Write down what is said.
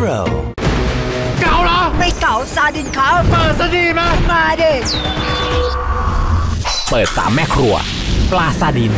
tomorrow เก่าเหรอไม่เก่าซาดินครับเปิดซะดีไหมมาดิเปิด3แม่ครัวปลาซาดิน